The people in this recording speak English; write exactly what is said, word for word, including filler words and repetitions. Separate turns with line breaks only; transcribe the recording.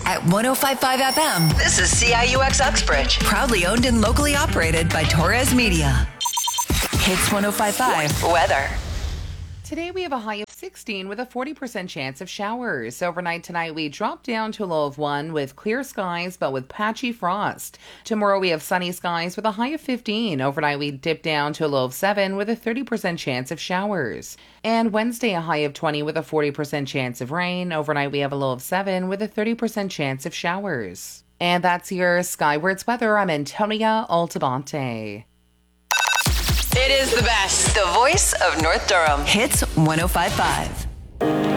at one oh five point five F M. This is C I U X Uxbridge, proudly owned and locally operated by Torres Media. Hits one oh five point five weather.
Today we have a high of sixteen with a forty percent chance of showers. Overnight tonight we drop down to a low of one with clear skies but with patchy frost. Tomorrow we have sunny skies with a high of fifteen. Overnight we dip down to a low of seven with a thirty percent chance of showers. And Wednesday a high of twenty with a forty percent chance of rain. Overnight we have a low of seven with a thirty percent chance of showers. And that's your Skywards weather. I'm Antonia Altabante.
It is the best. The voice of North Durham. Hits one oh five point five.